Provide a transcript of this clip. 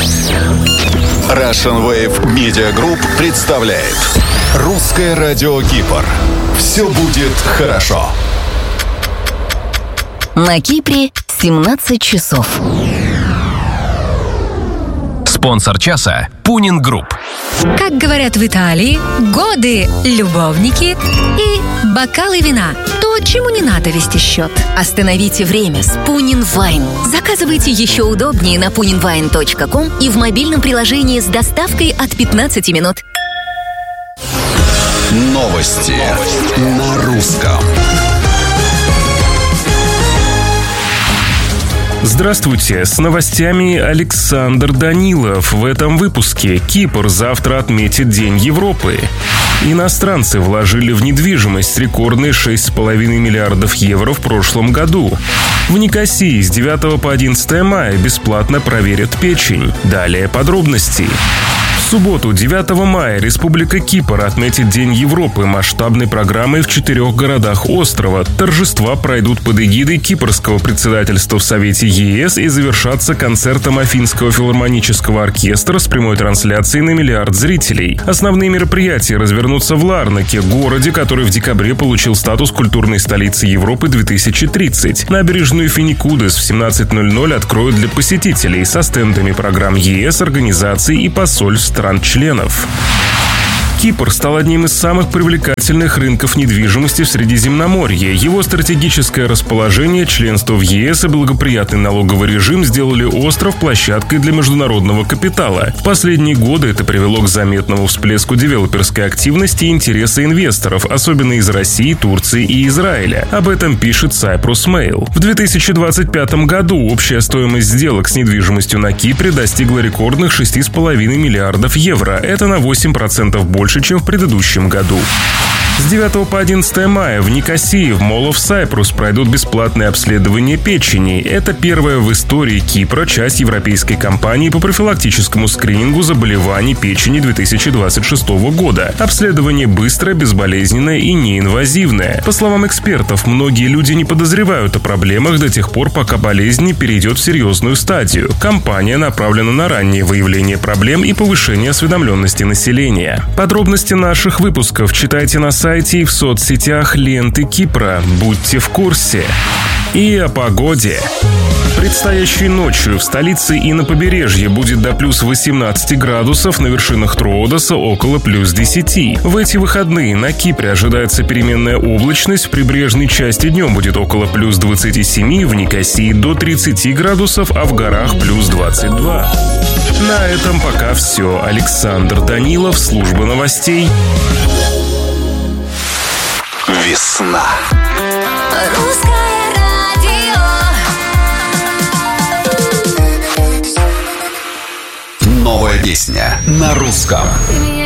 Russian Wave Media Group представляет Русское радио Кипр. Все будет хорошо. На Кипре 17 часов. Спонсор часа – Пунин Групп. Как говорят в Италии, годы, любовники и бокалы вина. То, чему не надо вести счет. Остановите время с Пунин Вайн. Заказывайте еще удобнее на puninwine.com и в мобильном приложении с доставкой от 15 минут. Новости на русском. Здравствуйте, с новостями Александр Данилов. В этом выпуске Кипр завтра отметит День Европы. Иностранцы вложили в недвижимость рекордные 6,5 миллиардов евро в прошлом году. В Никосии с 9 по 11 мая бесплатно проверят печень. Далее подробности. В субботу, 9 мая, Республика Кипр отметит День Европы масштабной программой в 4 городах острова. Торжества пройдут под эгидой Кипрского председательства в Совете ЕС и завершатся концертом Афинского филармонического оркестра с прямой трансляцией на миллиард зрителей. Основные мероприятия развернутся в Ларнаке, городе, который в декабре получил статус культурной столицы Европы 2030. Набережную Финикудес в 17:00 откроют для посетителей со стендами программ ЕС, организаций и посольств стран-членов. Кипр стал одним из самых привлекательных рынков недвижимости в Средиземноморье. Его стратегическое расположение, членство в ЕС и благоприятный налоговый режим сделали остров площадкой для международного капитала. В последние годы это привело к заметному всплеску девелоперской активности и интереса инвесторов, особенно из России, Турции и Израиля. Об этом пишет Cyprus Mail. В 2025 году общая стоимость сделок с недвижимостью на Кипре достигла рекордных 6,5 миллиардов евро. Это на 8% больше, чем в предыдущем году. С 9 по 11 мая в Никосии в Mall of Cyprus пройдут бесплатные обследования печени. Это первая в истории Кипра часть европейской кампании по профилактическому скринингу заболеваний печени 2026 года. Обследование быстрое, безболезненное и неинвазивное. По словам экспертов, многие люди не подозревают о проблемах до тех пор, пока болезнь не перейдет в серьезную стадию. Кампания направлена на раннее выявление проблем и повышение осведомленности населения. Подробности наших выпусков читайте на сайте и в соцсетях ленты Кипра. Будьте в курсе. И о погоде. Предстоящей ночью в столице и на побережье будет до плюс 18 градусов, на вершинах Троодоса около плюс 10. В эти выходные на Кипре ожидается переменная облачность, в прибрежной части днем будет около плюс 27, в Никосии до 30 градусов, а в горах плюс 22. На этом пока все. Александр Данилов, служба новостей. Весна. Русское радио. Новая песня на русском.